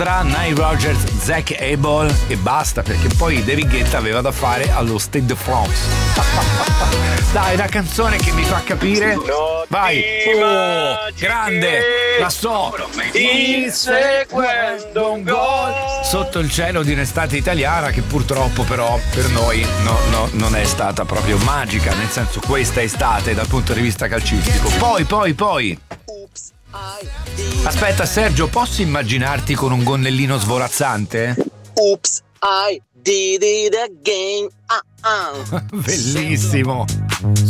Tra Nile Rodgers, Zach Abel e basta, perché poi David Guetta aveva da fare allo Stade de France. Dai, una canzone che mi fa capire. Vai, grande, la so. Inseguendo un gol sotto il cielo di un'estate italiana che purtroppo però per noi non è stata proprio magica, nel senso questa estate dal punto di vista calcistico. Poi. Aspetta Sergio, posso immaginarti con un gonnellino svolazzante? Oops, I did it again. Bellissimo.